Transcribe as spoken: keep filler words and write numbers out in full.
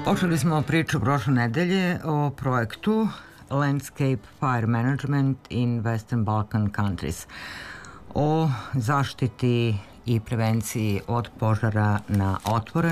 Počeli smo priču prošle nedelje o projektu Landscape Fire Management in Western Balkan Countries, o zaštiti i prevenciji od požara na otvorenom